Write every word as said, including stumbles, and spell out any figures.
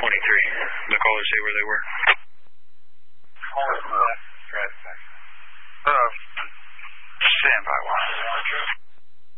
twenty-three. The callers say where they were. Uh, stand by one.